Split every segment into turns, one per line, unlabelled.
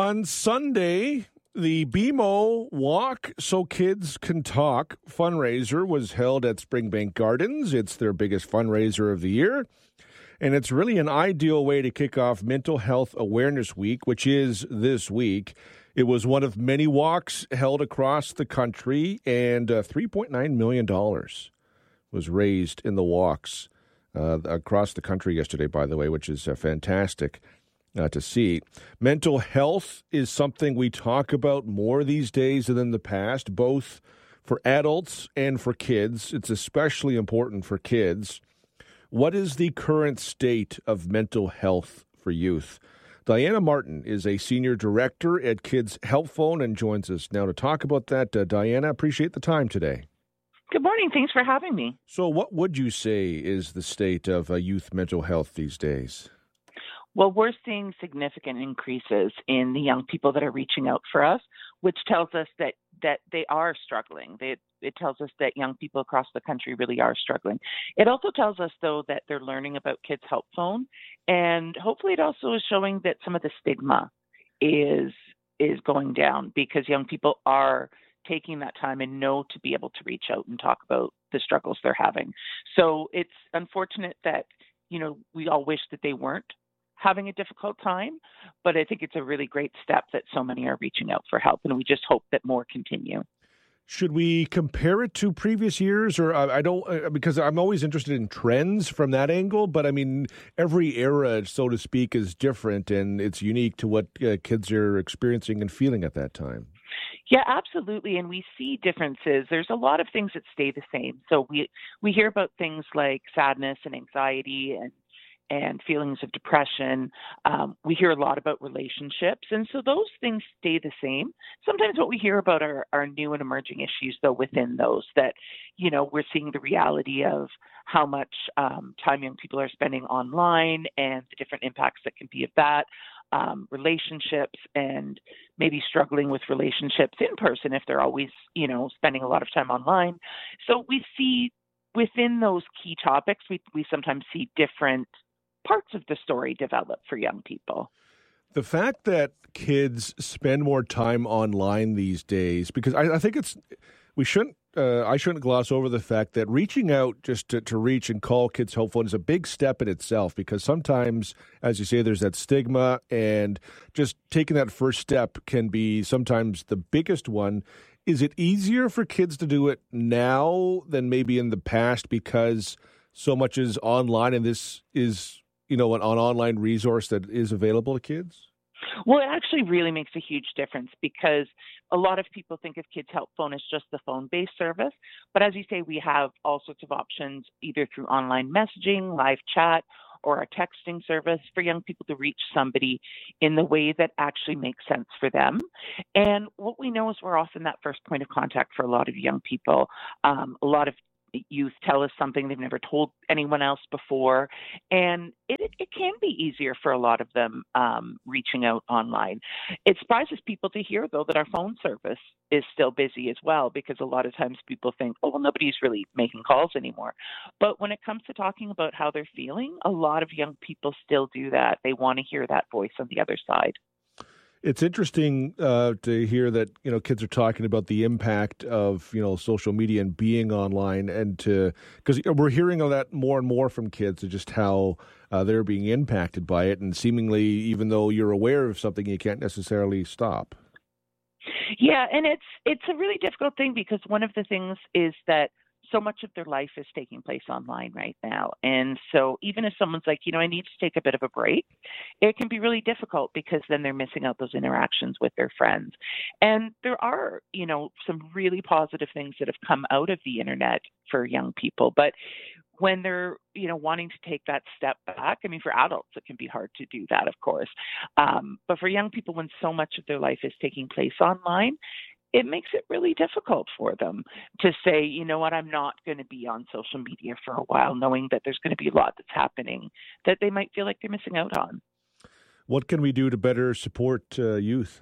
On Sunday, the BMO Walk So Kids Can Talk fundraiser was held at Springbank Gardens. It's their biggest fundraiser of the year, and it's really an ideal way to kick off Mental Health Awareness Week, which is this week. It was one of many walks held across the country, and $3.9 million was raised in the walks across the country yesterday, by the way, which is fantastic to see. Mental health is something we talk about more these days than in the past, both for adults and for kids. It's especially important for kids. What is the current state of mental health for youth? Diana Martin is a senior director at Kids Help Phone and joins us now to talk about that. Diana, appreciate the time today.
Good morning. Thanks for having me.
So what would you say is the state of youth mental health these days?
Well, we're seeing significant increases in the young people that are reaching out for us, which tells us that they are struggling. It tells us that young people across the country really are struggling. It also tells us, though, that they're learning about Kids Help Phone, and hopefully it also is showing that some of the stigma is going down because young people are taking that time and know to be able to reach out and talk about the struggles they're having. So it's unfortunate that, we all wish that they weren't having a difficult time, but I think it's a really great step that so many are reaching out for help, and we just hope that more continue.
Should we compare it to previous years, or I don't, because I'm always interested in trends from that angle, but I mean, every era, so to speak, is different, and it's unique to what kids are experiencing and feeling at that time.
Yeah, absolutely. And we see differences. There's a lot of things that stay the same. So we hear about things like sadness and anxiety and feelings of depression. We hear a lot about relationships. And so those things stay the same. Sometimes what we hear about are new and emerging issues, though, within those that, we're seeing the reality of how much time young people are spending online and the different impacts that can be of that. Relationships and maybe struggling with relationships in person if they're always, spending a lot of time online. So we see within those key topics, we sometimes see different parts of the story develop for young people.
The fact that kids spend more time online these days, because I think I shouldn't gloss over the fact that reaching out just to reach and call Kids Help Phone is a big step in itself, because sometimes, as you say, there's that stigma, and just taking that first step can be sometimes the biggest one. Is it easier for kids to do it now than maybe in the past because so much is online and this is, an online resource that is available to kids?
Well, it actually really makes a huge difference because a lot of people think of Kids Help Phone as just the phone-based service. But as you say, we have all sorts of options, either through online messaging, live chat, or a texting service for young people to reach somebody in the way that actually makes sense for them. And what we know is we're often that first point of contact for a lot of young people. A lot of youth tell us something they've never told anyone else before. And it can be easier for a lot of them reaching out online. It surprises people to hear, though, that our phone service is still busy as well, because a lot of times people think, oh, well, nobody's really making calls anymore. But when it comes to talking about how they're feeling, a lot of young people still do that. They want to hear that voice on the other side.
It's interesting to hear that, kids are talking about the impact of, social media and being online, and because we're hearing of that more and more from kids, just how they're being impacted by it. And seemingly, even though you're aware of something, you can't necessarily stop.
Yeah, and it's a really difficult thing because one of the things is that so much of their life is taking place online right now. And so even if someone's like, I need to take a bit of a break, it can be really difficult because then they're missing out those interactions with their friends. And there are, some really positive things that have come out of the internet for young people. But when they're, wanting to take that step back, for adults, it can be hard to do that, of course. But for young people, when so much of their life is taking place online, it makes it really difficult for them to say, I'm not going to be on social media for a while, knowing that there's going to be a lot that's happening that they might feel like they're missing out on.
What can we do to better support youth?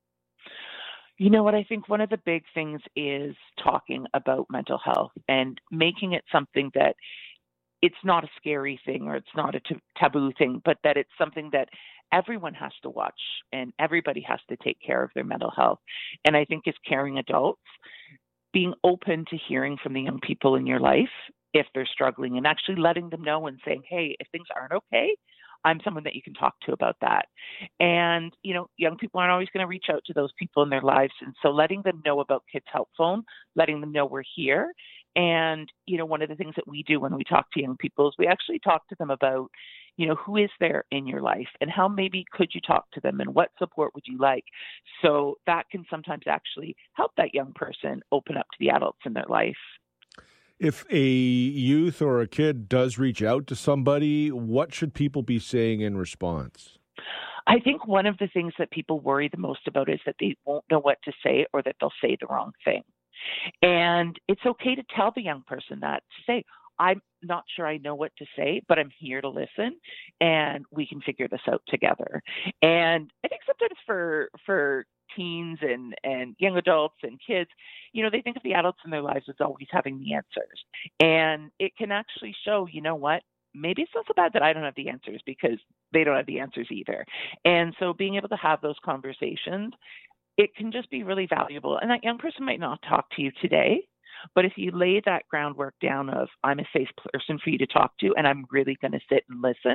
I think one of the big things is talking about mental health and making it something that it's not a scary thing or it's not a taboo thing, but that it's something that everyone has to watch and everybody has to take care of their mental health. And I think as caring adults, being open to hearing from the young people in your life if they're struggling and actually letting them know and saying, hey, if things aren't okay, I'm someone that you can talk to about that. And, young people aren't always going to reach out to those people in their lives. And so letting them know about Kids Help Phone, letting them know we're here. And, one of the things that we do when we talk to young people is we actually talk to them about, who is there in your life and how maybe could you talk to them and what support would you like? So that can sometimes actually help that young person open up to the adults in their life.
If a youth or a kid does reach out to somebody, what should people be saying in response?
I think one of the things that people worry the most about is that they won't know what to say or that they'll say the wrong thing. And it's okay to tell the young person that, to say, I'm not sure I know what to say, but I'm here to listen and we can figure this out together. And I think sometimes for teens and young adults and kids, they think of the adults in their lives as always having the answers. And it can actually show, what, maybe it's not so bad that I don't have the answers because they don't have the answers either. And so being able to have those conversations, it can just be really valuable. And that young person might not talk to you today, but if you lay that groundwork down of I'm a safe person for you to talk to and I'm really going to sit and listen,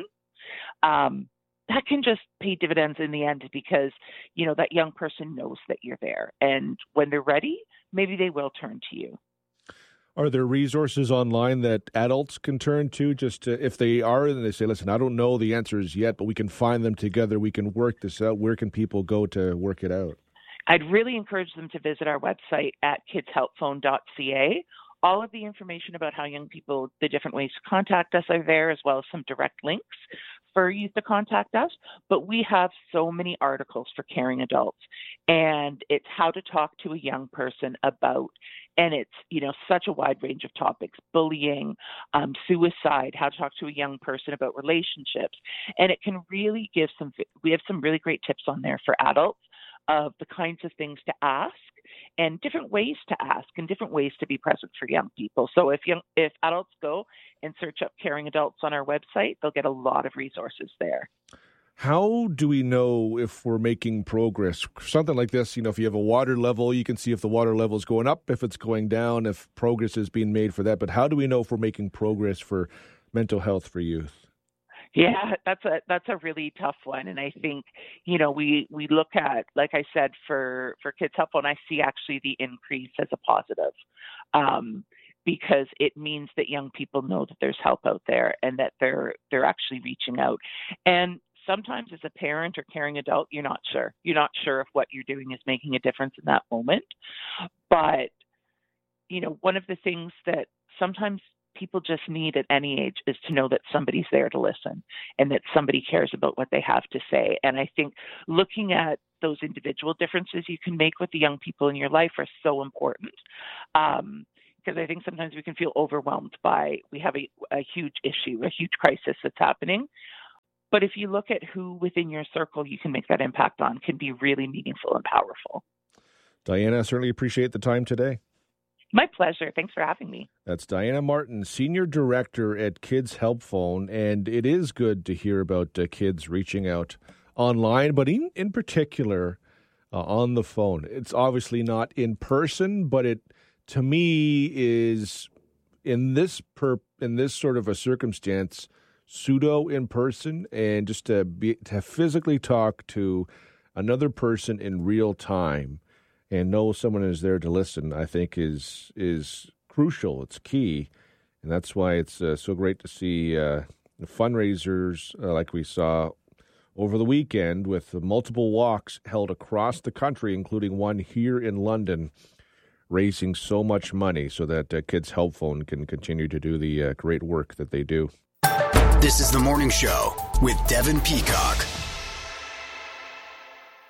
that can just pay dividends in the end because, that young person knows that you're there. And when they're ready, maybe they will turn to you.
Are there resources online that adults can turn to if they are and they say, listen, I don't know the answers yet, but we can find them together. We can work this out. Where can people go to work it out?
I'd really encourage them to visit our website at kidshelpphone.ca. All of the information about how young people, the different ways to contact us are there, as well as some direct links for youth to contact us. But we have so many articles for caring adults, and it's how to talk to a young person about, and it's, such a wide range of topics, bullying, suicide, how to talk to a young person about relationships. And it can really we have some really great tips on there for adults of the kinds of things to ask and different ways to ask and different ways to be present for young people. So if adults go and search up Caring Adults on our website, they'll get a lot of resources there.
How do we know if we're making progress? Something like this, if you have a water level, you can see if the water level is going up, if it's going down, if progress is being made for that. But how do we know if we're making progress for mental health for youth?
Yeah, that's a really tough one. And I think, we look at, like I said, for Kids Help Phone, I see actually the increase as a positive because it means that young people know that there's help out there and that they're actually reaching out. And sometimes as a parent or caring adult, you're not sure. You're not sure if what you're doing is making a difference in that moment. But, one of the things that sometimes people just need at any age is to know that somebody's there to listen and that somebody cares about what they have to say. And I think looking at those individual differences you can make with the young people in your life are so important. Because I think sometimes we can feel overwhelmed by, we have a huge issue, a huge crisis that's happening. But if you look at who within your circle you can make that impact on, can be really meaningful and powerful.
Diana, I certainly appreciate the time today.
My pleasure. Thanks for having me.
That's Diana Martin, Senior Director at Kids Help Phone. And it is good to hear about kids reaching out online, but in particular on the phone. It's obviously not in person, but it, to me, is in this sort of a circumstance, pseudo in person, and just to physically talk to another person in real time and know someone is there to listen, I think is crucial. It's key. And that's why it's so great to see fundraisers like we saw over the weekend with multiple walks held across the country, including one here in London, raising so much money so that Kids Help Phone can continue to do the great work that they do.
This is The Morning Show with Devin Peacock.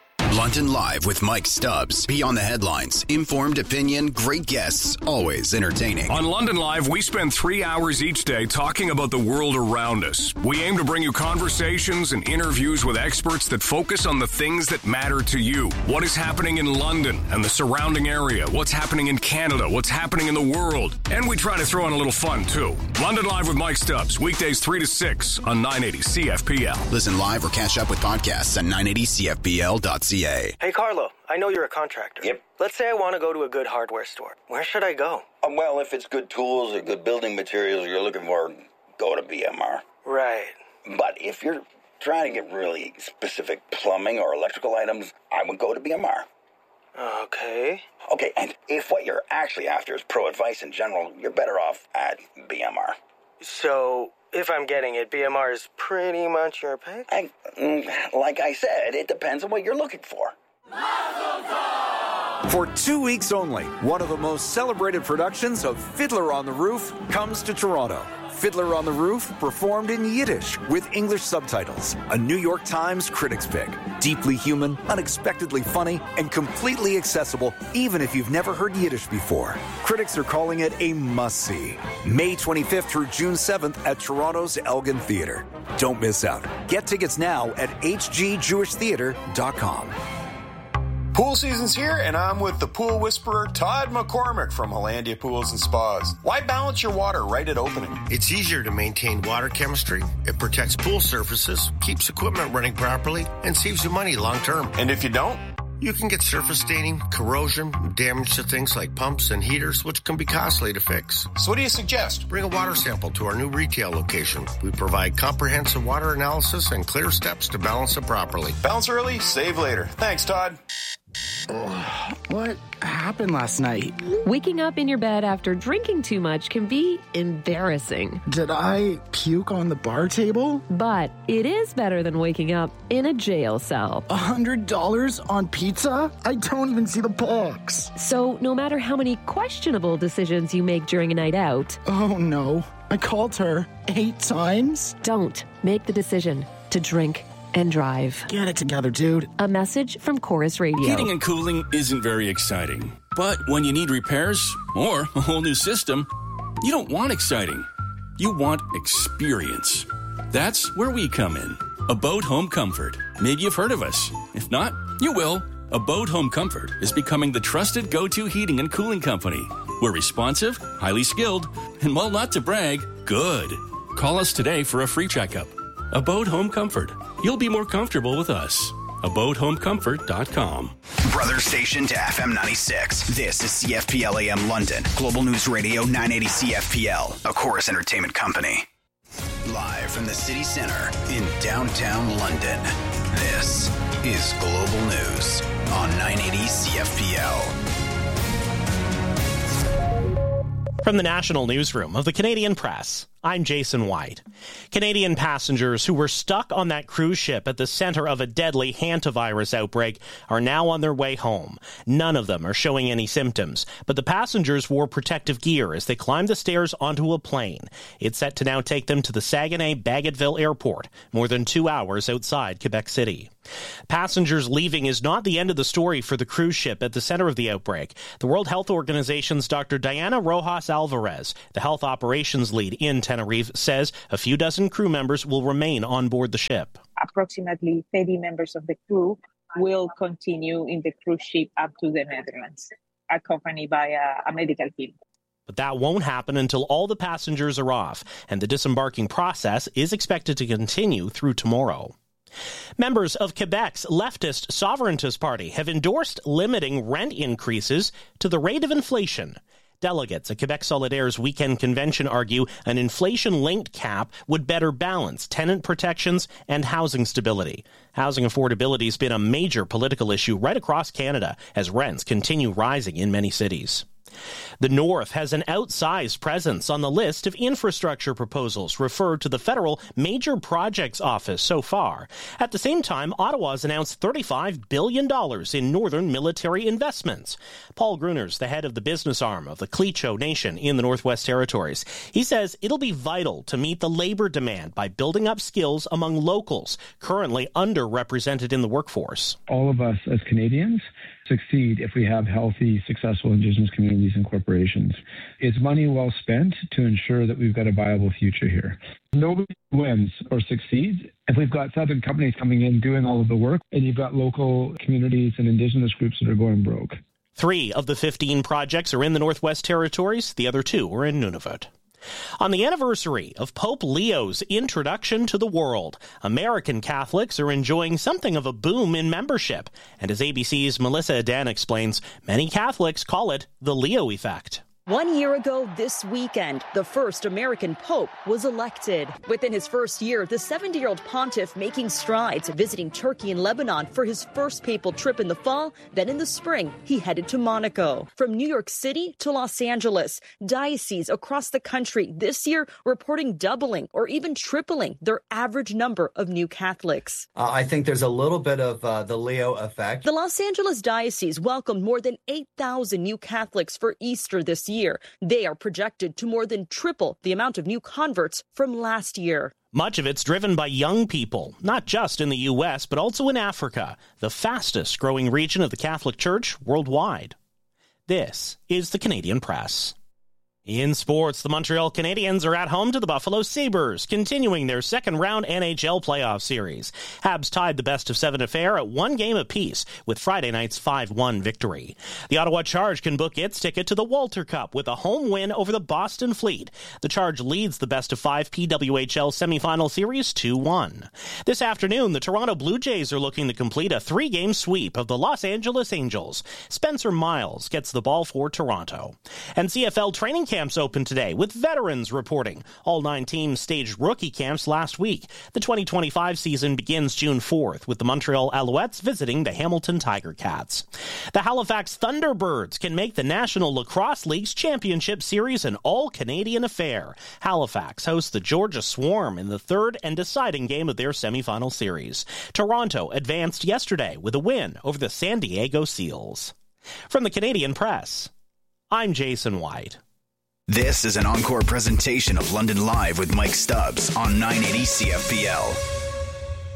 London Live with Mike Stubbs. Beyond the headlines, informed opinion, great guests, always entertaining.
On London Live, we spend 3 hours each day talking about the world around us. We aim to bring you conversations and interviews with experts that focus on the things that matter to you. What is happening in London and the surrounding area? What's happening in Canada? What's happening in the world? And we try to throw in a little fun, too. London Live with Mike Stubbs, weekdays 3 to 6 on 980 CFPL.
Listen live or catch up with podcasts at 980CFPL.ca.
Hey, Carlo, I know you're a contractor.
Yep.
Let's say I want to go to a good hardware store. Where should I go?
Well, if it's good tools or good building materials you're looking for, go to BMR.
Right.
But if you're trying to get really specific plumbing or electrical items, I would go to BMR.
Okay.
Okay, and if what you're actually after is pro advice in general, you're better off at BMR.
So, if I'm getting it, BMR is pretty much your pick?
Like I said, it depends on what you're looking for.
For 2 weeks only, one of the most celebrated productions of Fiddler on the Roof comes to Toronto. Fiddler on the Roof, performed in Yiddish with English subtitles. A New York Times critics pick. Deeply human, unexpectedly funny, and completely accessible even if you've never heard Yiddish before. Critics are calling it a must-see. May 25th through June 7th at Toronto's Elgin Theatre. Don't miss out. Get tickets now at hgjewishtheatre.com.
Pool season's here, and I'm with the pool whisperer, Todd McCormick from Hollandia Pools and Spas. Why balance your water right at opening?
It's easier to maintain water chemistry. It protects pool surfaces, keeps equipment running properly, and saves you money long term.
And if you don't?
You can get surface staining, corrosion, damage to things like pumps and heaters, which can be costly to fix.
So what do you suggest?
Bring a water sample to our new retail location. We provide comprehensive water analysis and clear steps to balance it properly.
Balance early, save later. Thanks, Todd.
What happened last night?
Waking up in your bed after drinking too much can be embarrassing.
Did I puke on the bar table?
But it is better than waking up in a jail cell.
$100 on pizza? I don't even see the box.
So no matter how many questionable decisions you make during a night out...
Oh no, I called her 8 times?
Don't make the decision to drink and drive.
Get it together, dude.
A message from Chorus Radio.
Heating and cooling isn't very exciting. But when you need repairs or a whole new system, you don't want exciting. You want experience. That's where we come in. Abode Home Comfort. Maybe you've heard of us. If not, you will. Abode Home Comfort is becoming the trusted go-to heating and cooling company. We're responsive, highly skilled, and while not to brag, good. Call us today for a free checkup. Abode Home Comfort. You'll be more comfortable with us. AbodeHomeComfort.com.
Brother station to FM 96. This is CFPL AM London. Global News Radio 980 CFPL. A Chorus Entertainment company. Live from the city center in downtown London. This is Global News on 980 CFPL.
From the National Newsroom of the Canadian Press, I'm Jason White. Canadian passengers who were stuck on that cruise ship at the center of a deadly hantavirus outbreak are now on their way home. None of them are showing any symptoms, but the passengers wore protective gear as they climbed the stairs onto a plane. It's set to now take them to the Saguenay-Bagotville Airport, more than 2 hours outside Quebec City. Passengers leaving is not the end of the story for the cruise ship at the center of the outbreak. The World Health Organization's Dr. Diana Rojas Alvarez, the health operations lead in Tenerife, says a few dozen crew members will remain on board the ship.
Approximately 30 members of the crew will continue in the cruise ship up to the Netherlands, accompanied by a medical team.
But that won't happen until all the passengers are off, and the disembarking process is expected to continue through tomorrow. Members of Quebec's leftist Sovereigntist Party have endorsed limiting rent increases to the rate of inflation. Delegates at Quebec Solidaire's weekend convention argue an inflation-linked cap would better balance tenant protections and housing stability. Housing affordability has been a major political issue right across Canada as rents continue rising in many cities. The North has an outsized presence on the list of infrastructure proposals referred to the federal Major Projects Office so far. At the same time, Ottawa's announced $35 billion in northern military investments. Paul Gruner's the head of the business arm of the Clecho Nation in the Northwest Territories. He says it'll be vital to meet the labor demand by building up skills among locals currently underrepresented in the workforce.
All of us as Canadians succeed if we have healthy, successful Indigenous communities and corporations. It's money well spent to ensure that we've got a viable future here. Nobody wins or succeeds if we've got Southern companies coming in doing all of the work and you've got local communities and Indigenous groups that are going broke.
3 of the 15 projects are in the Northwest Territories. The other 2 are in Nunavut. On the anniversary of Pope Leo's introduction to the world, American Catholics are enjoying something of a boom in membership. And as ABC's Melissa Adan explains, many Catholics call it the Leo effect.
1 year ago this weekend, the first American Pope was elected. Within his first year, the 70-year-old pontiff making strides, visiting Turkey and Lebanon for his first papal trip in the fall. Then in the spring, he headed to Monaco. From New York City to Los Angeles, dioceses across the country this year reporting doubling or even tripling their average number of new Catholics.
I think there's a little bit of the Leo effect.
The Los Angeles diocese welcomed more than 8,000 new Catholics for Easter this year. They are projected to more than triple the amount of new converts from last year.
Much of it's driven by young people, not just in the U.S., but also in Africa, the fastest growing region of the Catholic Church worldwide. This is the Canadian Press. In sports, the Montreal Canadiens are at home to the Buffalo Sabres, continuing their second-round NHL playoff series. Habs tied the best-of-7 affair at 1 game apiece with Friday night's 5-1 victory. The Ottawa Charge can book its ticket to the Walter Cup with a home win over the Boston Fleet. The Charge leads the best-of-5 PWHL semifinal series 2-1. This afternoon, the Toronto Blue Jays are looking to complete a 3-game sweep of the Los Angeles Angels. Spencer Miles gets the ball for Toronto. And CFL training camps open today, with veterans reporting. All 9 teams staged rookie camps last week. The 2025 season begins June 4th, with the Montreal Alouettes visiting the Hamilton Tiger Cats. The Halifax Thunderbirds can make the National Lacrosse League's Championship Series an all-Canadian affair. Halifax hosts the Georgia Swarm in the 3rd and deciding game of their semifinal series. Toronto advanced yesterday with a win over the San Diego Seals. From the Canadian Press, I'm Jason White.
This is an encore presentation of London Live with Mike Stubbs on 980 CFPL.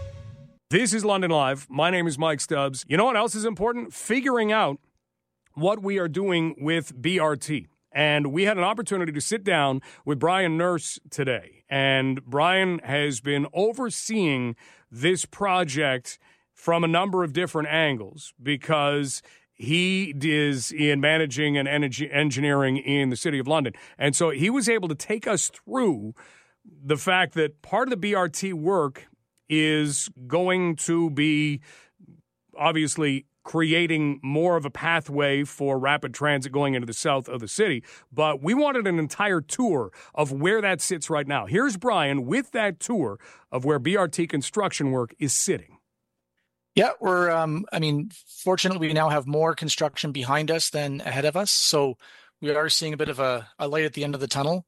This is London Live. My name is Mike Stubbs. You know what else is important? Figuring out what we are doing with BRT. And we had an opportunity to sit down with Brian Nurse today. And Brian has been overseeing this project from a number of different angles because he is in managing and engineering in the City of London. And so he was able to take us through the fact that part of the BRT work is going to be obviously creating more of a pathway for rapid transit going into the south of the city. But we wanted an entire tour of where that sits right now. Here's Brian with that tour of where BRT construction work is sitting.
Yeah, we're, fortunately, we now have more construction behind us than ahead of us. So we are seeing a bit of a light at the end of the tunnel.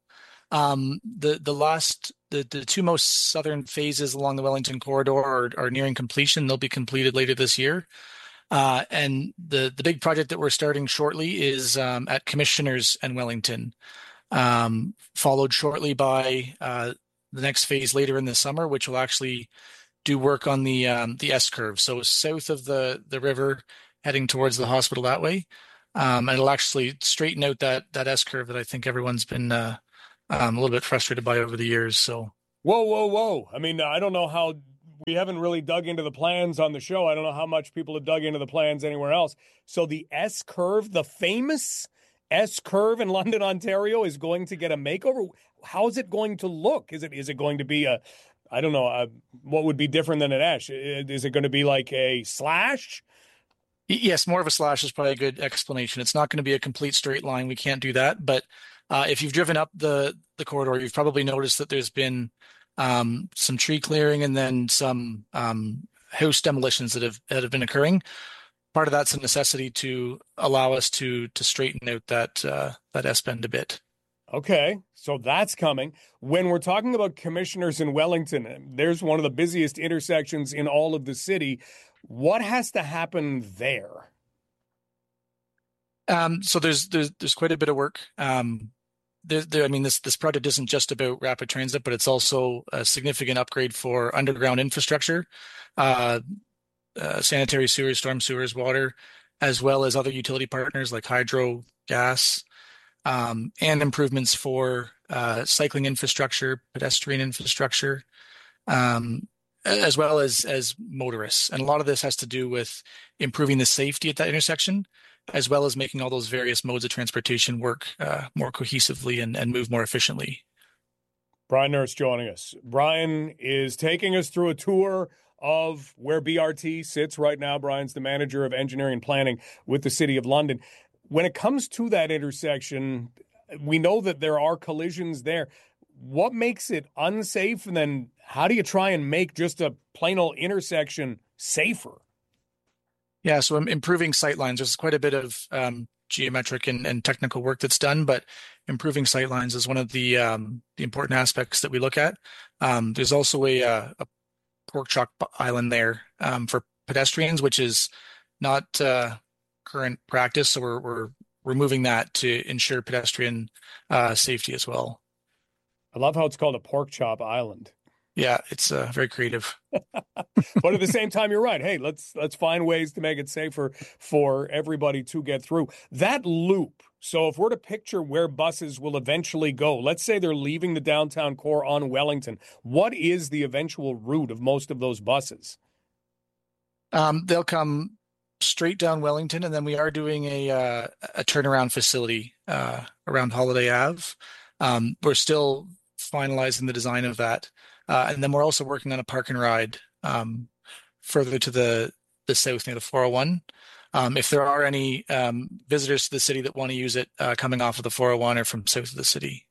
The 2 most southern phases along the Wellington corridor are nearing completion. They'll be completed later this year. And the big project that we're starting shortly is at Commissioners and Wellington, followed shortly by the next phase later in the summer, which will actually do work on the S-curve. So south of the river, heading towards the hospital that way. And it'll actually straighten out that S-curve that I think everyone's been a little bit frustrated by over the years. So
Whoa. I mean, I don't know how we haven't really dug into the plans on the show. I don't know how much people have dug into the plans anywhere else. So the S-curve, the famous S-curve in London, Ontario, is going to get a makeover. How is it going to look? Is it going to be what would be different than an S? Is it going to be like a slash?
Yes, more of a slash is probably a good explanation. It's not going to be a complete straight line. We can't do that. But if you've driven up the corridor, you've probably noticed that there's been some tree clearing and then some house demolitions that have been occurring. part of that's a necessity to allow us to straighten out that S-bend a bit.
Okay, so that's coming. When we're talking about commissioners in Wellington, there's one of the busiest intersections in all of the city. What has to happen there?
So there's quite a bit of work. This project isn't just about rapid transit, but it's also a significant upgrade for underground infrastructure, sanitary sewers, storm sewers, water, as well as other utility partners like hydro, gas, and improvements for cycling infrastructure, pedestrian infrastructure, as well as motorists. And a lot of this has to do with improving the safety at that intersection, as well as making all those various modes of transportation work more cohesively and move more efficiently.
Brian Nurse joining us. Brian is taking us through a tour of where BRT sits right now. Brian's the manager of engineering and planning with the City of London. When it comes to that intersection, we know that there are collisions there. What makes it unsafe? And then how do you try and make just a plain old intersection safer?
Yeah, so improving sightlines. There's quite a bit of geometric and technical work that's done, but improving sightlines is one of the important aspects that we look at. There's also a pork chop island there for pedestrians, which is not current practice. So we're removing that to ensure pedestrian safety as well.
I love how it's called a pork chop island.
Yeah, it's very creative.
But at the same time, you're right. Hey, let's find ways to make it safer for everybody to get through. That loop, so if we're to picture where buses will eventually go, let's say they're leaving the downtown core on Wellington, what is the eventual route of most of those buses?
They'll come straight down Wellington, and then we are doing a turnaround facility around Holiday Ave. We're still finalizing the design of that. And then we're also working on a park and ride further to the south near the 401. If there are any visitors to the city that want to use it coming off of the 401 or from south of the city.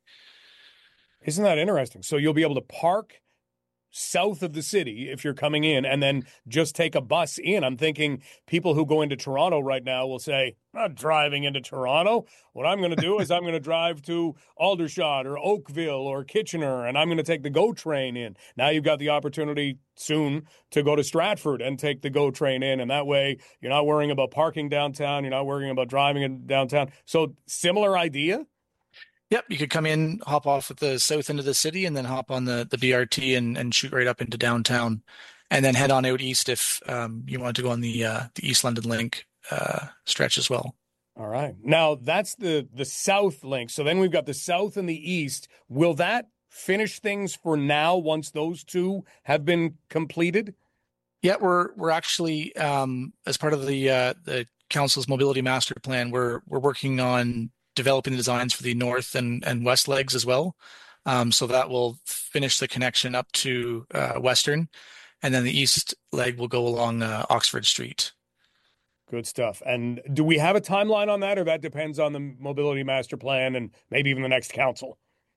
Isn't that interesting? So you'll be able to park south of the city if you're coming in and then just take a bus in. I'm thinking people who go into Toronto right now will say, I'm not driving into Toronto. What I'm going to do is I'm going to drive to Aldershot or Oakville or Kitchener, and I'm going to take the GO train in. Now you've got the opportunity soon to go to Stratford and take the GO train in, and that way you're not worrying about parking downtown. You're not worrying about driving in downtown. So similar idea?
Yep, you could come in, hop off at the south end of the city, and then hop on the BRT and shoot right up into downtown, and then head on out east if you want to go on the East London Link stretch as well.
All right. Now, that's the South Link. So then we've got the South and the East. Will that finish things for now once those two have been completed?
Yeah, we're actually, as part of the Council's Mobility Master Plan, we're working on developing the designs for the north and west legs as well. So that will finish the connection up to Western, and then the east leg will go along Oxford Street.
Good stuff. And do we have a timeline on that, or that depends on the Mobility Master Plan and maybe even the next council?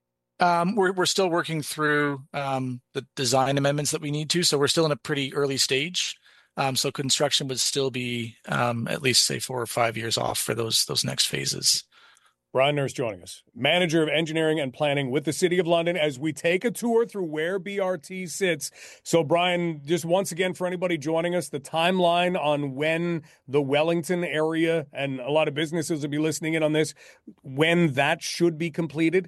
We're still working through the design amendments that we need to, so we're still in a pretty early stage. So construction would still be at least, say, 4 or 5 years off for those next phases.
Brian Nurse joining us, manager of engineering and planning with the City of London, as we take a tour through where BRT sits. So, Brian, just once again, for anybody joining us, the timeline on when the Wellington area, and a lot of businesses will be listening in on this, when that should be completed?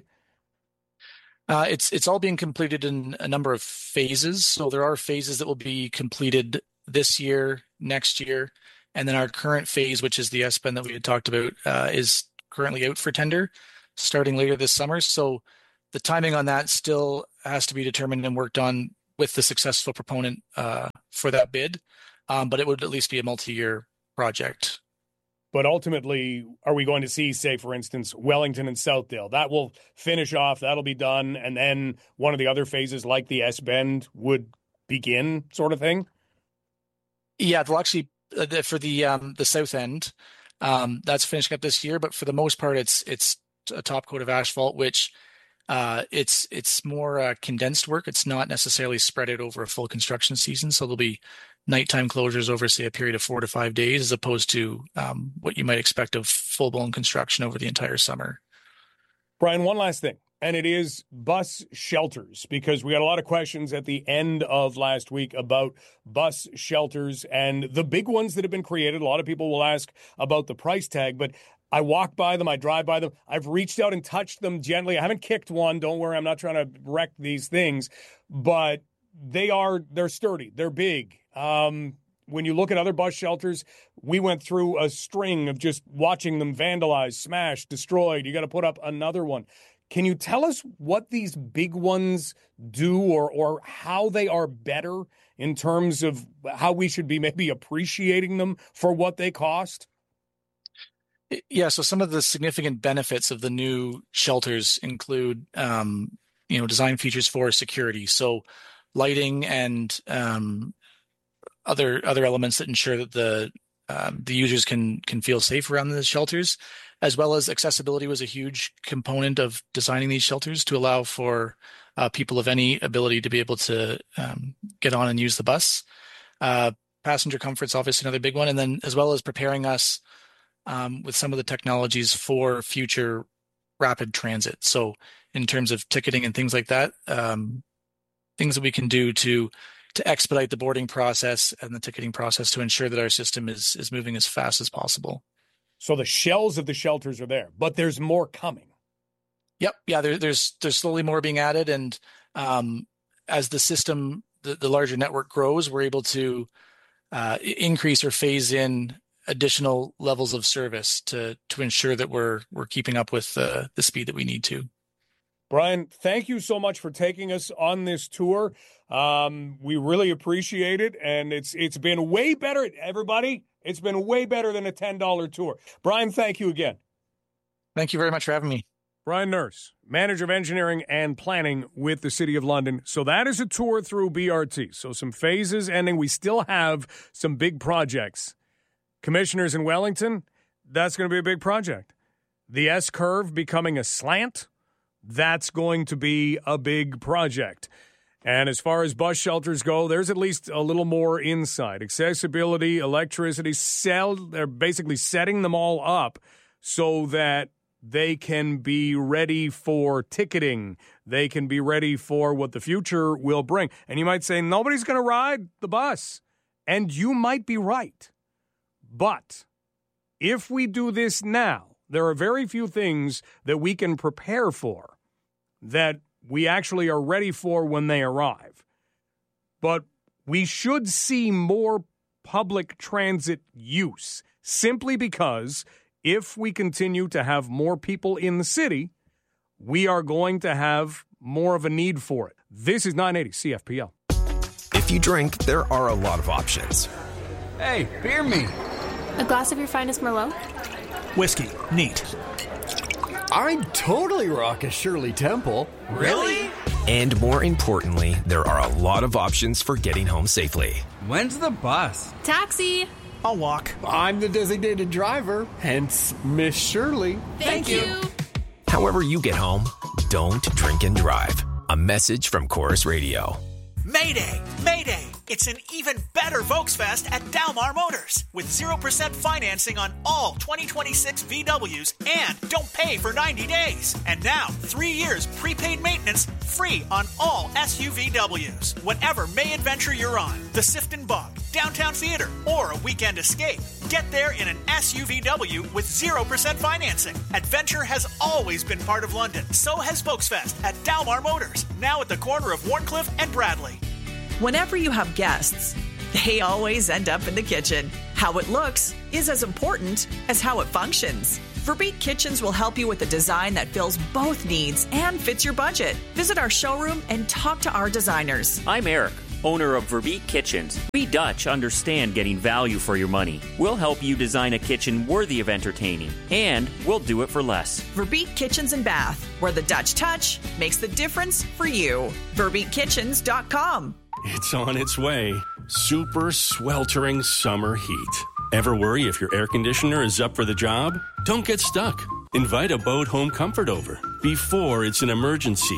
It's all being completed in a number of phases. So there are phases that will be completed this year, next year, and then our current phase, which is the S-bend that we had talked about, is currently out for tender starting later this summer. So the timing on that still has to be determined and worked on with the successful proponent for that bid. But it would at least be a multi-year project.
But ultimately, are we going to see, say, for instance, Wellington and Southdale? That will finish off, that'll be done, and then one of the other phases like the S-bend would begin, sort of thing?
Yeah, they'll actually, for the south end, that's finishing up this year, but for the most part, it's a top coat of asphalt, which it's more condensed work. It's not necessarily spread out over a full construction season, so there'll be nighttime closures over, say, a period of 4 to 5 days, as opposed to what you might expect of full-blown construction over the entire summer.
Brian, one last thing, and it is bus shelters, because we got a lot of questions at the end of last week about bus shelters and the big ones that have been created. A lot of people will ask about the price tag, but I walk by them, I drive by them. I've reached out and touched them gently. I haven't kicked one. Don't worry, I'm not trying to wreck these things, but they're sturdy. They're big. When you look at other bus shelters, we went through a string of just watching them vandalized, smashed, destroyed. You got to put up another one. Can you tell us what these big ones do, or how they are better in terms of how we should be maybe appreciating them for what they cost?
Yeah, so some of the significant benefits of the new shelters include, design features for security. So lighting and other elements that ensure that the users can feel safe around the shelters, as well as accessibility was a huge component of designing these shelters to allow for people of any ability to be able to get on and use the bus. Passenger comfort's obviously another big one, and then as well as preparing us with some of the technologies for future rapid transit. So in terms of ticketing and things like that, things that we can do to expedite the boarding process and the ticketing process to ensure that our system is moving as fast as possible.
So the shells of the shelters are there, but there's more coming.
Yep. Yeah, there's slowly more being added. And as the system, the larger network grows, we're able to increase or phase in additional levels of service to ensure that we're keeping up with the speed that we need to.
Brian, thank you so much for taking us on this tour. We really appreciate it, and it's been way better, everybody. It's been way better than a $10 tour. Brian, thank you again.
Thank you very much for having me.
Brian Nurse, Manager of Engineering and Planning with the City of London. So that is a tour through BRT. So some phases ending. We still have some big projects. Commissioners in Wellington, that's going to be a big project. The S-curve becoming a slant, that's going to be a big project. And as far as bus shelters go, there's at least a little more inside. Accessibility, electricity, they're basically setting them all up so that they can be ready for ticketing. They can be ready for what the future will bring. And you might say, nobody's going to ride the bus. And you might be right. But if we do this now, there are very few things that we can prepare for that we actually are ready for when they arrive. But we should see more public transit use simply because if we continue to have more people in the city, we are going to have more of a need for it. This is 980 CFPL.
If you drink, there are a lot of options.
Hey, beer me.
A glass of your finest Merlot?
Whiskey. Neat.
I'd totally rock a Shirley Temple.
Really?
And more importantly, there are a lot of options for getting home safely.
When's the bus?
Taxi.
I'll walk.
I'm the designated driver, hence Miss Shirley.
Thank you.
However you get home, don't drink and drive. A message from Chorus Radio.
Mayday! Mayday! It's an even better Volksfest at Dalmar Motors with 0% financing on all 2026 VWs and don't pay for 90 days. And now, 3 years prepaid maintenance free on all SUVWs. Whatever May adventure you're on, the Sifton Bog, Downtown Theater, or a weekend escape, get there in an SUVW with 0% financing. Adventure has always been part of London. So has Volksfest at Dalmar Motors, now at the corner of Warncliffe and Bradley.
Whenever you have guests, they always end up in the kitchen. How it looks is as important as how it functions. Verbeek Kitchens will help you with a design that fills both needs and fits your budget. Visit our showroom and talk to our designers.
I'm Eric, owner of Verbeek Kitchens. We Dutch understand getting value for your money. We'll help you design a kitchen worthy of entertaining, and we'll do it for less.
Verbeek Kitchens and Bath, where the Dutch touch makes the difference for you. VerbeekKitchens.com.
It's on its way. Super sweltering summer heat. Ever worry if your air conditioner is up for the job? Don't get stuck. Invite a Bode Home Comfort over before it's an emergency.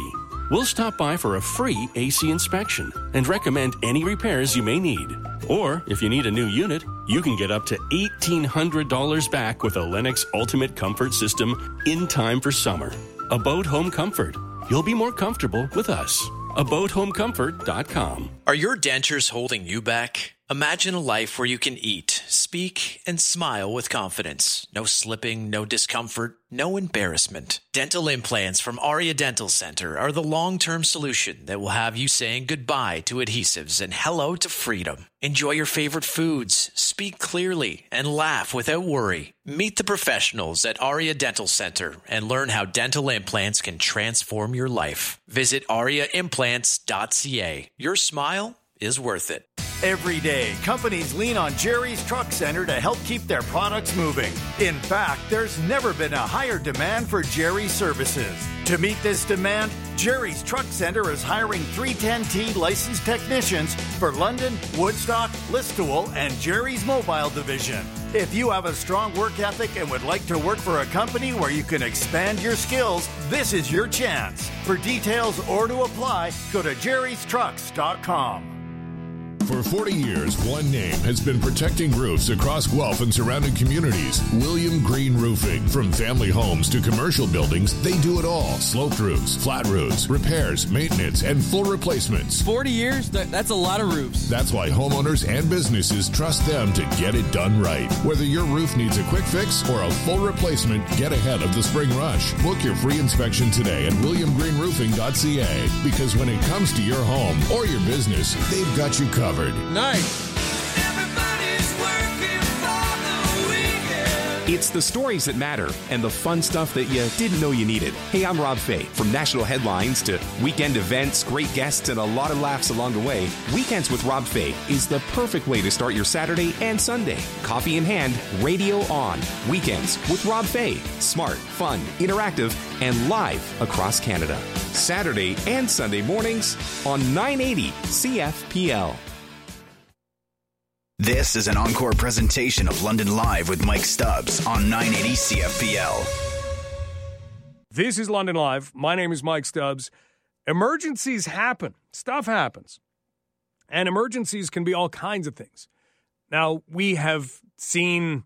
We'll stop by for a free AC inspection and recommend any repairs you may need. Or, if you need a new unit, you can get up to $1,800 back with a Lennox Ultimate Comfort System in time for summer. Abode Home Comfort. You'll be more comfortable with us. AbodeHomeComfort.com.
Are your dentures holding you back? Imagine a life where you can eat, speak, and smile with confidence. No slipping, no discomfort, no embarrassment. Dental implants from Aria Dental Center are the long-term solution that will have you saying goodbye to adhesives and hello to freedom. Enjoy your favorite foods, speak clearly, and laugh without worry. Meet the professionals at Aria Dental Center and learn how dental implants can transform your life. Visit ariaimplants.ca. Your smile is worth it.
Every day, companies lean on Jerry's Truck Center to help keep their products moving. In fact, there's never been a higher demand for Jerry's services. To meet this demand, Jerry's Truck Center is hiring 310T licensed technicians for London, Woodstock, Listowel, and Jerry's Mobile Division. If you have a strong work ethic and would like to work for a company where you can expand your skills, this is your chance. For details or to apply, go to jerrystrucks.com.
For 40 years, one name has been protecting roofs across Guelph and surrounding communities. William Green Roofing. From family homes to commercial buildings, they do it all. Sloped roofs, flat roofs, repairs, maintenance, and full replacements.
40 years? That's a lot of roofs.
That's why homeowners and businesses trust them to get it done right. Whether your roof needs a quick fix or a full replacement, get ahead of the spring rush. Book your free inspection today at williamgreenroofing.ca, because when it comes to your home or your business, they've got you covered.
Nice.
It's the stories that matter and the fun stuff that you didn't know you needed. Hey, I'm Rob Fay. From national headlines to weekend events, great guests, and a lot of laughs along the way, Weekends with Rob Fay is the perfect way to start your Saturday and Sunday. Coffee in hand, radio on. Weekends with Rob Fay. Smart, fun, interactive, and live across Canada. Saturday and Sunday mornings on 980 CFPL.
This is an encore presentation of London Live with Mike Stubbs on 980 CFPL.
This is London Live. My name is Mike Stubbs. Emergencies happen. Stuff happens. And emergencies can be all kinds of things. Now, we've seen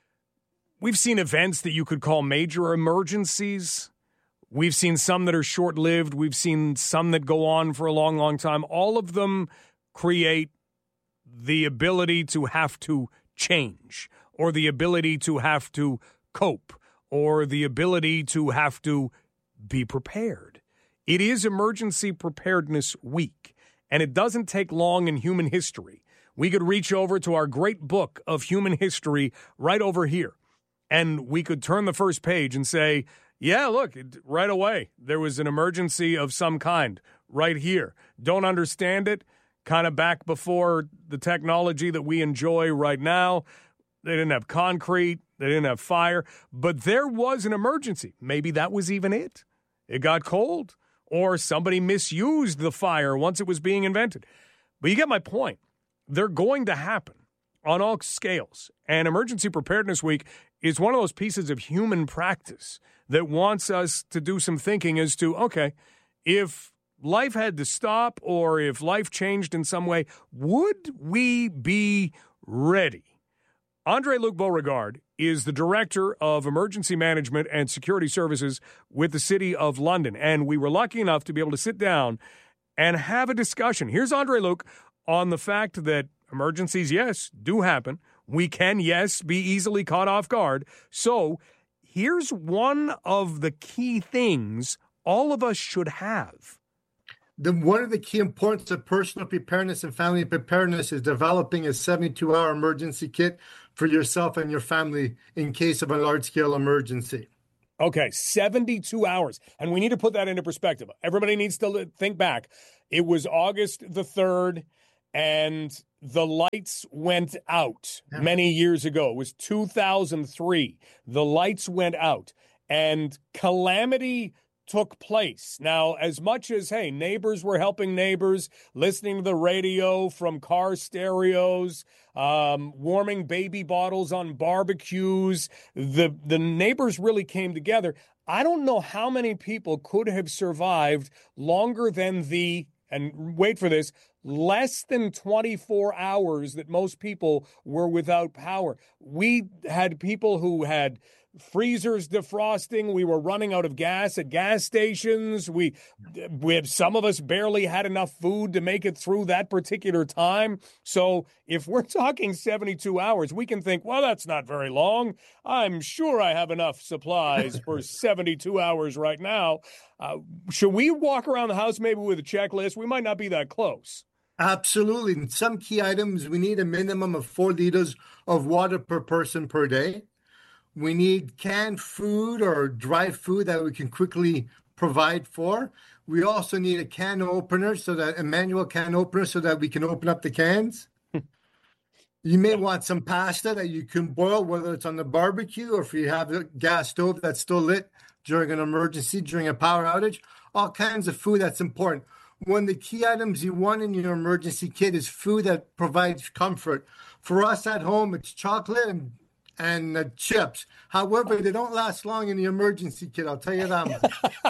events that you could call major emergencies. We've seen some that are short-lived. We've seen some that go on for a long, long time. All of them create the ability to have to change, or the ability to have to cope, or the ability to have to be prepared. It is Emergency Preparedness Week, and it doesn't take long in human history. We could reach over to our great book of human history right over here, and we could turn the first page and say, yeah, look, right away, there was an emergency of some kind right here. Don't understand it? Kind of back before the technology that we enjoy right now. They didn't have concrete. They didn't have fire. But there was an emergency. Maybe that was even it. It got cold. Or somebody misused the fire once it was being invented. But you get my point. They're going to happen on all scales. And Emergency Preparedness Week is one of those pieces of human practice that wants us to do some thinking as to, okay, if life had to stop, or if life changed in some way, would we be ready? Andre-Luc Beauregard is the Director of Emergency Management and Security Services with the City of London, and we were lucky enough to be able to sit down and have a discussion. Here's Andre-Luc on the fact that emergencies, yes, do happen. We can, yes, be easily caught off guard. So here's one of the key things all of us should have.
One of the key importance of personal preparedness and family preparedness is developing a 72-hour emergency kit for yourself and your family in case of a large-scale emergency.
Okay, 72 hours. And we need to put that into perspective. Everybody needs to think back. It was August the 3rd, and the lights went out many years ago. It was 2003. The lights went out, and calamity took place. Now, as much as, hey, neighbors were helping neighbors, listening to the radio from car stereos, warming baby bottles on barbecues, the neighbors really came together. I don't know how many people could have survived longer than and wait for this, less than 24 hours that most people were without power. We had people who had freezers defrosting. We were running out of gas at gas stations. We had, some of us barely had enough food to make it through that particular time. So if we're talking 72 hours, we can think, well, that's not very long. I'm sure I have enough supplies for 72 hours right now. Should we walk around the house maybe with a checklist? We might not be that close.
Absolutely. In some key items, we need a minimum of 4 liters of water per person per day. We need canned food or dry food that we can quickly provide for. We also need a manual can opener so that we can open up the cans. You may want some pasta that you can boil, whether it's on the barbecue or if you have a gas stove that's still lit during an emergency, during a power outage. All kinds of food that's important. One of the key items you want in your emergency kit is food that provides comfort. For us at home, it's chocolate and chips. However, they don't last long in the emergency kit, I'll tell you that much.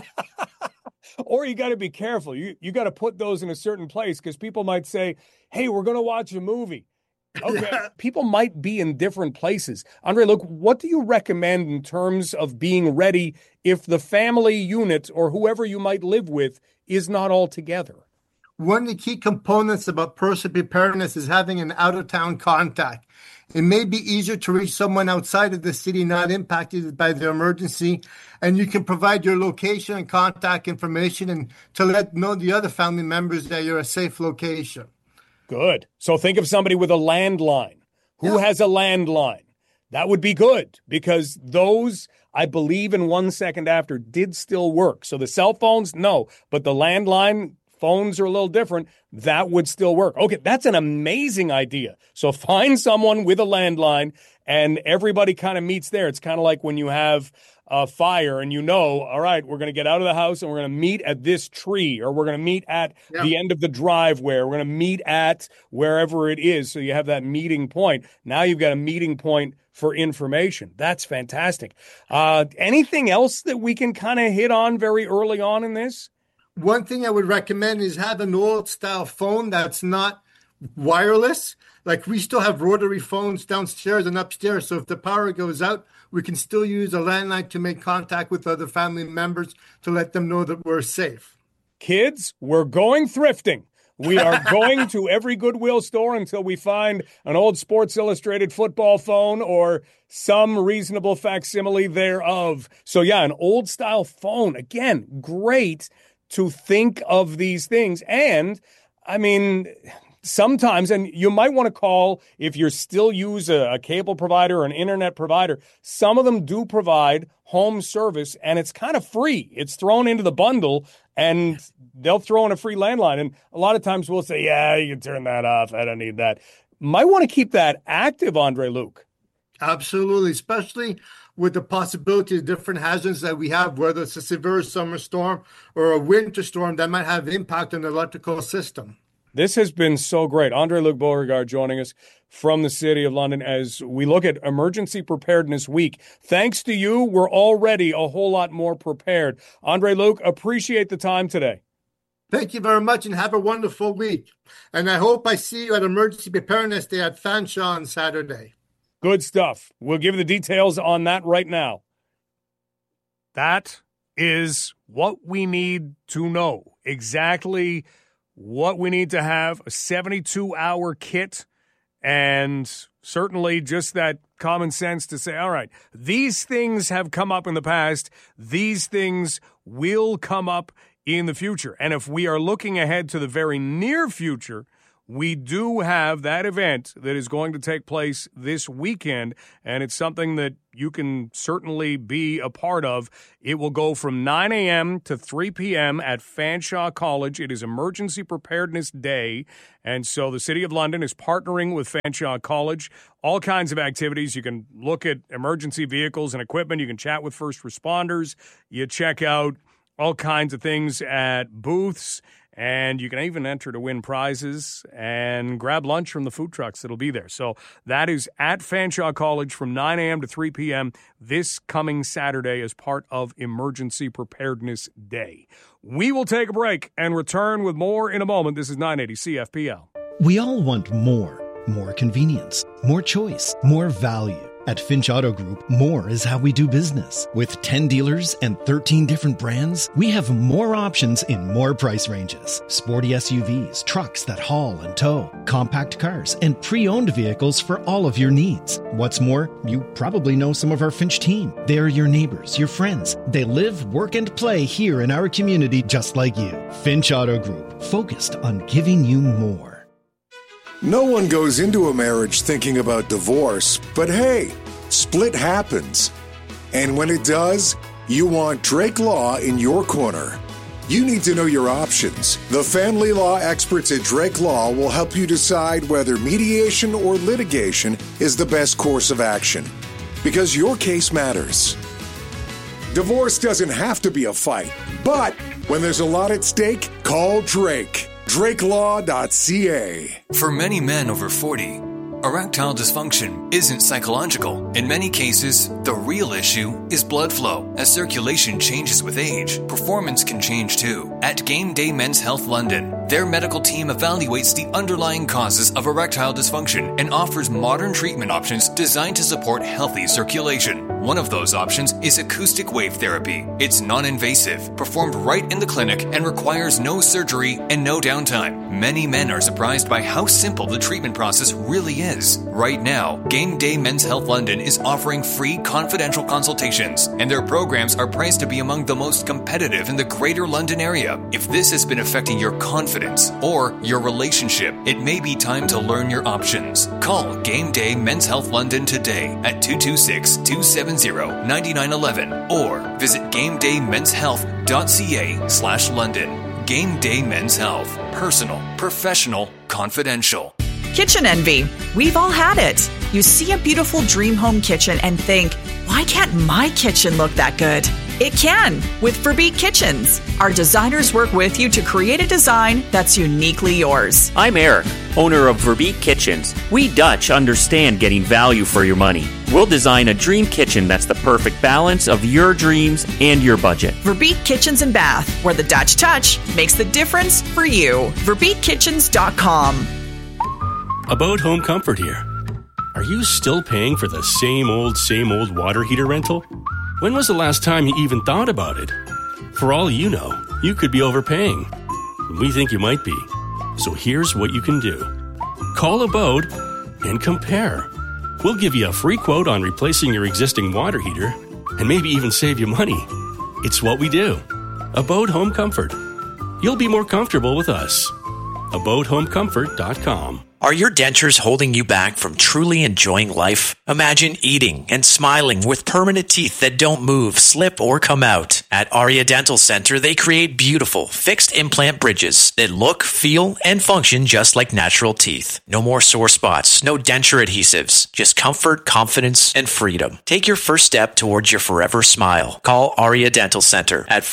Or you got to be careful. You got to put those in a certain place because people might say, hey, we're going to watch a movie. Okay, yeah. People might be in different places. Andre, look, what do you recommend in terms of being ready if the family unit or whoever you might live with is not all together?
One of the key components about personal preparedness is having an out-of-town contact. It may be easier to reach someone outside of the city not impacted by the emergency, and you can provide your location and contact information and to let know the other family members that you're a safe location.
Good. So think of somebody with a landline. Who has a landline? That would be good because those, I believe in 1 second after, did still work. So the cell phones, no, but the landline phones are a little different. That would still work. Okay, that's an amazing idea. So find someone with a landline and everybody kind of meets there. It's kind of like when you have a fire and all right, we're going to get out of the house and we're going to meet at this tree or we're going to meet at the end of the driveway. We're going to meet at wherever it is. So you have that meeting point. Now you've got a meeting point for information. That's fantastic. Anything else that we can kind of hit on very early on in this?
One thing I would recommend is have an old style phone that's not wireless. Like we still have rotary phones downstairs and upstairs. So if the power goes out, we can still use a landline to make contact with other family members to let them know that we're safe.
Kids, we're going thrifting. We are going to every Goodwill store until we find an old Sports Illustrated football phone or some reasonable facsimile thereof. So yeah, an old style phone. Again, great to think of these things. And I mean, sometimes, and you might want to call if you still use a cable provider or an internet provider, some of them do provide home service and it's kind of free. It's thrown into the bundle and they'll throw in a free landline. And a lot of times we'll say, yeah, you can turn that off. I don't need that. Might want to keep that active, Andre Luke.
Absolutely, especially with the possibility of different hazards that we have, whether it's a severe summer storm or a winter storm that might have impact on the electrical system.
This has been so great. Andre Luc Beauregard joining us from the City of London as we look at Emergency Preparedness Week. Thanks to you, we're already a whole lot more prepared. Andre Luc, appreciate the time today.
Thank you very much and have a wonderful week. And I hope I see you at Emergency Preparedness Day at Fanshawe on Saturday.
Good stuff. We'll give the details on that right now. That is what we need to know. Exactly what we need to have, a 72-hour kit, and certainly just that common sense to say, all right, these things have come up in the past. These things will come up in the future. And if we are looking ahead to the very near future, we do have that event that is going to take place this weekend, and it's something that you can certainly be a part of. It will go from 9 a.m. to 3 p.m. at Fanshawe College. It is Emergency Preparedness Day, and so the City of London is partnering with Fanshawe College. All kinds of activities. You can look at emergency vehicles and equipment. You can chat with first responders. You check out all kinds of things at booths And you can even enter to win prizes and grab lunch from the food trucks that'll be there. So that is at Fanshawe College from 9 a.m. to 3 p.m. this coming Saturday as part of Emergency Preparedness Day. We will take a break and return with more in a moment. This is 980 CFPL.
We all want more convenience, more choice, more value. At Finch Auto Group, more is how we do business. With 10 dealers and 13 different brands, we have more options in more price ranges. Sporty SUVs, trucks that haul and tow, compact cars, and pre-owned vehicles for all of your needs. What's more, you probably know some of our Finch team. They're your neighbors, your friends. They live, work, and play here in our community just like you. Finch Auto Group, focused on giving you more.
No one goes into a marriage thinking about divorce, but hey, split happens. And when it does, you want Drake Law in your corner. You need to know your options. The family law experts at Drake Law will help you decide whether mediation or litigation is the best course of action, because your case matters. Divorce doesn't have to be a fight, but when there's a lot at stake, call Drake. DrakeLaw.ca.
For many men over 40, erectile dysfunction isn't psychological. In many cases, the real issue is blood flow. As circulation changes with age, performance can change too. At Game Day Men's Health London, their medical team evaluates the underlying causes of erectile dysfunction and offers modern treatment options designed to support healthy circulation. One of those options is acoustic wave therapy. It's non-invasive, performed right in the clinic, and requires no surgery and no downtime. Many men are surprised by how simple the treatment process really is. Right now, Game Day Men's Health London is offering free confidential consultations, and their programs are priced to be among the most competitive in the Greater London area. If this has been affecting your confidence or your relationship, it may be time to learn your options. Call Game Day Men's Health London today at 226-270-9911 or visit GameDayMen'sHealth.ca/London. Game Day Men's Health. Personal, professional, confidential.
Kitchen envy. We've all had it. You see a beautiful dream home kitchen and think, why can't my kitchen look that good? It can with Verbeek Kitchens. Our designers work with you to create a design that's uniquely yours.
I'm Eric, owner of Verbeek Kitchens. We Dutch understand getting value for your money. We'll design a dream kitchen that's the perfect balance of your dreams and your budget.
Verbeek Kitchens and Bath, where the Dutch touch makes the difference for you. VerbeekKitchens.com.
About Home Comfort here. Are you still paying for the same old water heater rental? When was the last time you even thought about it? For all you know, you could be overpaying. We think you might be. So here's what you can do. Call Abode and compare. We'll give you a free quote on replacing your existing water heater and maybe even save you money. It's what we do. Abode Home Comfort. You'll be more comfortable with us. AbodeHomeComfort.com.
Are your dentures holding you back from truly enjoying life? Imagine eating and smiling with permanent teeth that don't move, slip, or come out. At Aria Dental Center, they create beautiful, fixed implant bridges that look, feel, and function just like natural teeth. No more sore spots, no denture adhesives, just comfort, confidence, and freedom. Take your first step towards your forever smile. Call Aria Dental Center at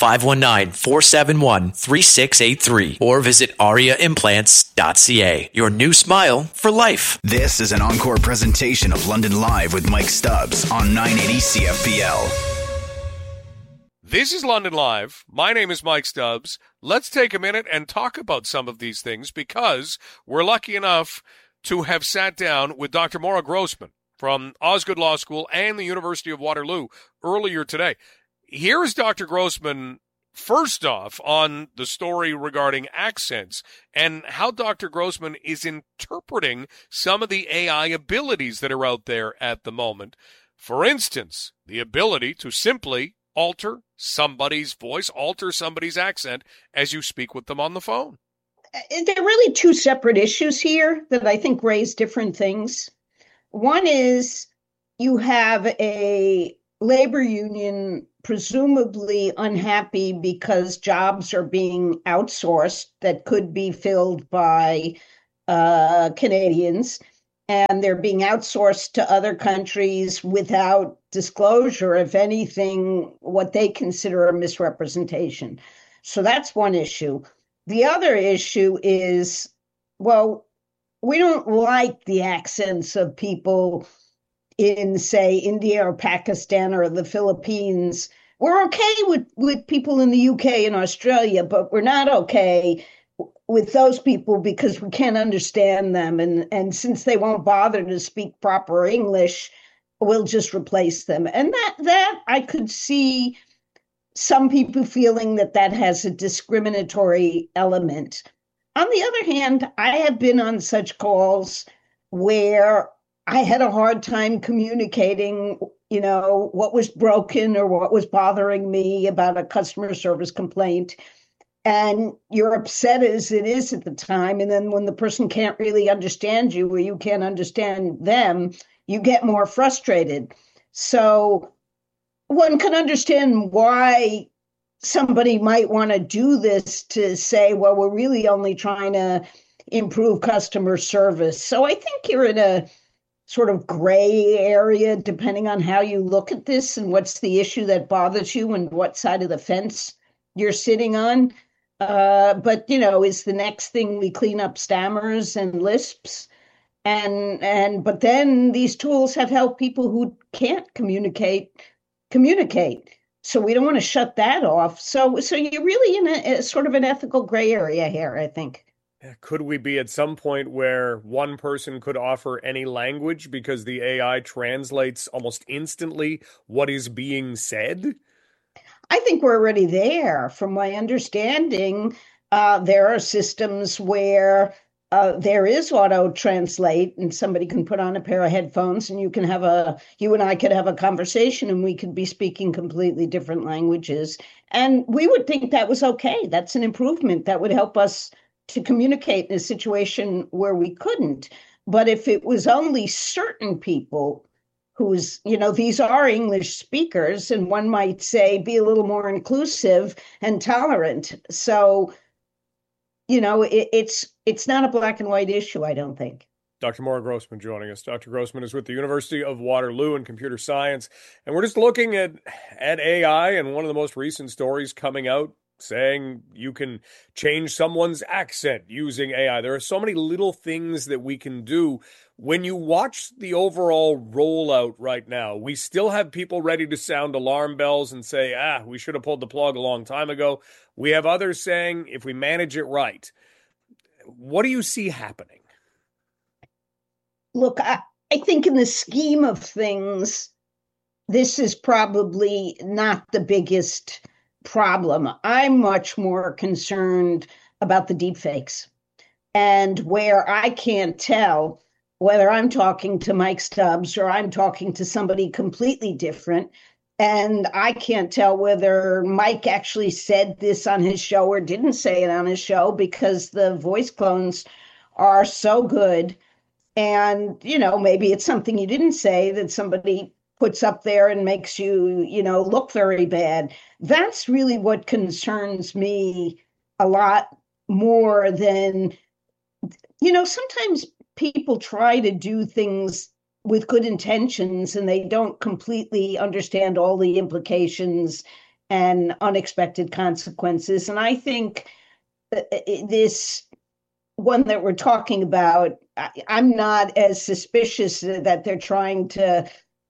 519-471-3683 or visit ariaimplants.ca. Your new smile for life.
This is an encore presentation of London Live with Mike Stubbs on 980 CFPL.
This is London Live. My name is Mike Stubbs. Let's take a minute and talk about some of these things because we're lucky enough to have sat down with Dr. Maura Grossman from Osgoode Law School and the University of Waterloo earlier today. Here is Dr. Grossman first off on the story regarding accents and how Dr. Grossman is interpreting some of the AI abilities that are out there at the moment. For instance, the ability to simply alter somebody's voice, alter somebody's accent as you speak with them on the phone.
There are really two separate issues here that I think raise different things. One is you have a labor union presumably unhappy because jobs are being outsourced that could be filled by Canadians, and they're being outsourced to other countries without disclosure, if anything, what they consider a misrepresentation. So that's one issue. The other issue is, well, we don't like the accents of people in, say, India or Pakistan or the Philippines. We're okay with people in the UK and Australia, but we're not okay with those people because we can't understand them. And since they won't bother to speak proper English, we'll just replace them. And that I could see some people feeling that has a discriminatory element. On the other hand, I have been on such calls where I had a hard time communicating, what was broken or what was bothering me about a customer service complaint. And you're upset as it is at the time. And then when the person can't really understand you or you can't understand them, you get more frustrated. So one can understand why somebody might want to do this, to say, well, we're really only trying to improve customer service. So I think you're in a sort of gray area, depending on how you look at this and what's the issue that bothers you and what side of the fence you're sitting on. But, is the next thing we clean up stammers and lisps? But then these tools have helped people who can't communicate. So we don't want to shut that off. So you're really in a sort of an ethical gray area here, I think.
Could we be at some point where one person could offer any language because the AI translates almost instantly what is being said?
I think we're already there. From my understanding, there are systems where there is auto translate, and somebody can put on a pair of headphones and you and I could have a conversation and we could be speaking completely different languages. And we would think that was okay. That's an improvement that would help us to communicate in a situation where we couldn't. But if it was only certain people who's, these are English speakers, and one might say be a little more inclusive and tolerant. So, it's not a black and white issue, I don't think.
Dr. Maura Grossman joining us. Dr. Grossman is with the University of Waterloo in computer science. And we're just looking at AI, and one of the most recent stories coming out saying you can change someone's accent using AI. There are so many little things that we can do. When you watch the overall rollout right now, we still have people ready to sound alarm bells and say, we should have pulled the plug a long time ago. We have others saying, if we manage it right. What do you see happening?
Look, I think in the scheme of things, this is probably not the biggest problem. I'm much more concerned about the deepfakes, and where I can't tell whether I'm talking to Mike Stubbs or I'm talking to somebody completely different. And I can't tell whether Mike actually said this on his show or didn't say it on his show, because the voice clones are so good. And, maybe it's something you didn't say that somebody puts up there and makes you, look very bad. That's really what concerns me a lot more than, sometimes people try to do things with good intentions and they don't completely understand all the implications and unexpected consequences. And I think this one that we're talking about, I'm not as suspicious that they're trying to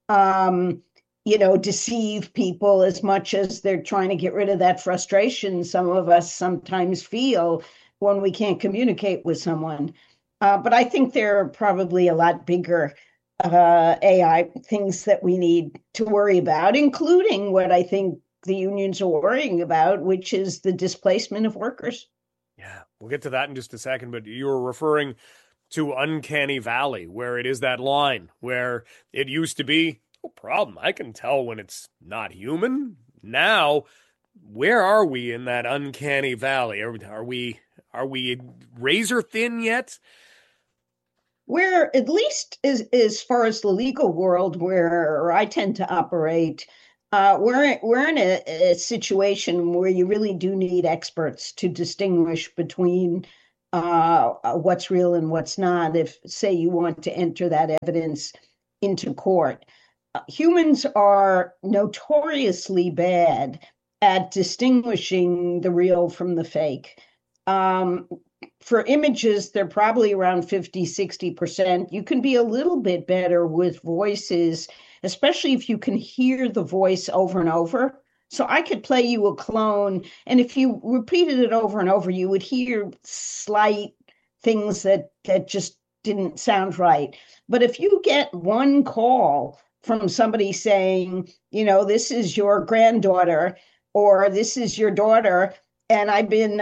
deceive people as much as they're trying to get rid of that frustration some of us sometimes feel when we can't communicate with someone. But I think there are probably a lot bigger AI things that we need to worry about, including what I think the unions are worrying about, which is the displacement of workers.
Yeah, we'll get to that in just a second, but you were referring to Uncanny Valley, where it is that line where it used to be, no problem, I can tell when it's not human. Now, where are we in that Uncanny Valley? Are we razor thin yet?
We're, at least as far as the legal world where I tend to operate, we're in a situation where you really do need experts to distinguish between what's real and what's not, if, say, you want to enter that evidence into court. Humans are notoriously bad at distinguishing the real from the fake. For images, they're probably around 50, 60%. You can be a little bit better with voices, especially if you can hear the voice over and over. So I could play you a clone, and if you repeated it over and over, you would hear slight things that just didn't sound right. But if you get one call from somebody saying, this is your granddaughter, or this is your daughter, and I've been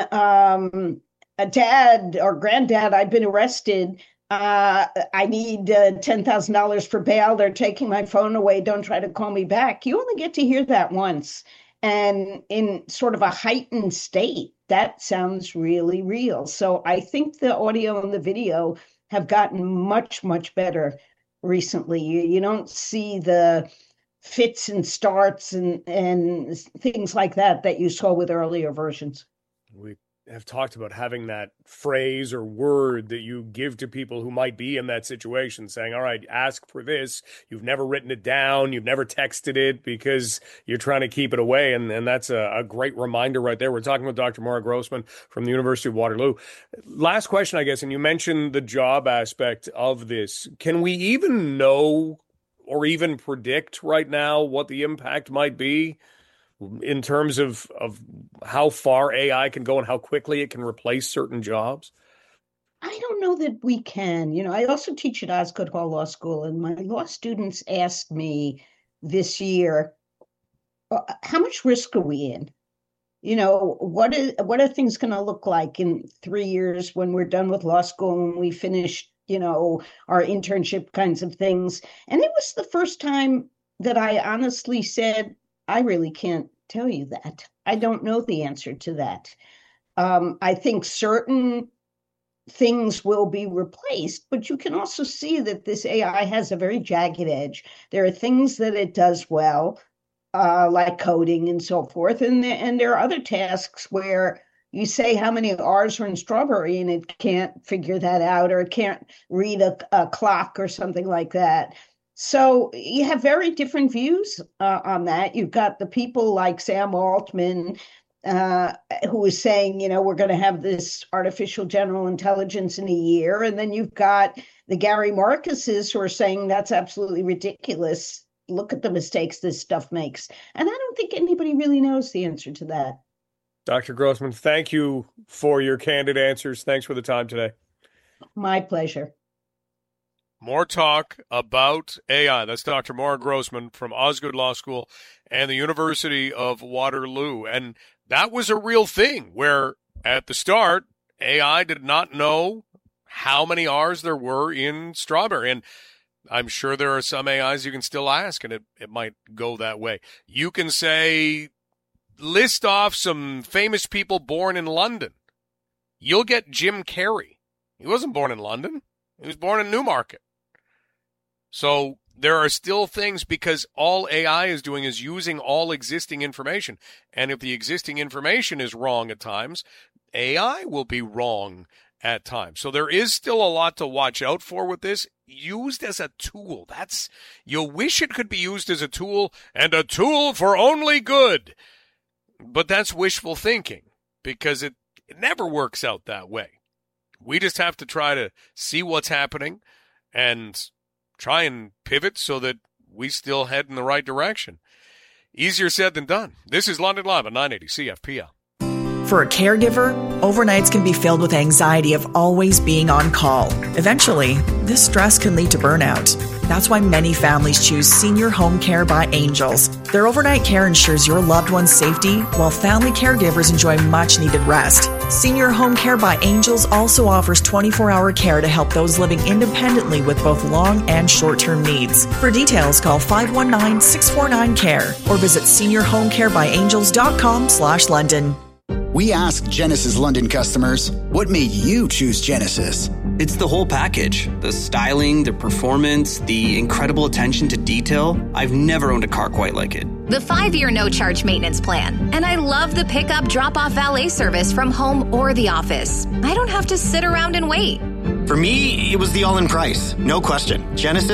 a dad or granddad, I've been arrested. I need $10,000 for bail. They're taking my phone away. Don't try to call me back. You only get to hear that once. And in sort of a heightened state, that sounds really real. So I think the audio and the video have gotten much, much better recently. You don't see the fits and starts and things like that you saw with earlier versions.
We have talked about having that phrase or word that you give to people who might be in that situation, saying, all right, ask for this. You've never written it down. You've never texted it because you're trying to keep it away. And that's a great reminder right there. We're talking with Dr. Maura Grossman from the University of Waterloo. Last question, I guess, and you mentioned the job aspect of this. Can we even know or even predict right now what the impact might be in terms of how far AI can go and how quickly it can replace certain jobs?
I don't know that we can. I also teach at Osgoode Hall Law School, and my law students asked me this year, how much risk are we in? What are things going to look like in 3 years when we're done with law school and we finish, our internship kinds of things? And it was the first time that I honestly said, I really can't tell you that. I don't know the answer to that. I think certain things will be replaced, but you can also see that this AI has a very jagged edge. There are things that it does well, like coding and so forth. And there are other tasks where you say how many R's are in strawberry and it can't figure that out, or it can't read a clock or something like that. So you have very different views on that. You've got the people like Sam Altman, who is saying, we're going to have this artificial general intelligence in a year. And then you've got the Gary Marcuses who are saying that's absolutely ridiculous. Look at the mistakes this stuff makes. And I don't think anybody really knows the answer to that.
Dr. Grossman, thank you for your candid answers. Thanks for the time today.
My pleasure.
More talk about AI. That's Dr. Maura Grossman from Osgoode Law School and the University of Waterloo. And that was a real thing where at the start, AI did not know how many R's there were in strawberry. And I'm sure there are some AIs you can still ask, and it might go that way. You can say, list off some famous people born in London. You'll get Jim Carrey. He wasn't born in London. He was born in Newmarket. So there are still things, because all AI is doing is using all existing information. And if the existing information is wrong at times, AI will be wrong at times. So there is still a lot to watch out for with this. Used as a tool. You wish it could be used as a tool, and a tool for only good. But that's wishful thinking, because it never works out that way. We just have to try to see what's happening and try and pivot so that we still head in the right direction. Easier said than done. This is London Live on 980 CFPL.
For a caregiver, overnights can be filled with anxiety of always being on call. Eventually, this stress can lead to burnout. That's why many families choose Senior Home Care by Angels. Their overnight care ensures your loved one's safety, while family caregivers enjoy much-needed rest. Senior Home Care by Angels also offers 24-hour care to help those living independently with both long and short-term needs. For details, call 519-649-CARE or visit seniorhomecarebyangels.com/London.
We asked Genesis London customers, what made you choose Genesis?
It's the whole package. The styling, the performance, the incredible attention to detail. I've never owned a car quite like it.
The 5-year no-charge maintenance plan. And I love the pickup drop-off valet service from home or the office. I don't have to sit around and wait.
For me, it was the all-in price. No question. Genesis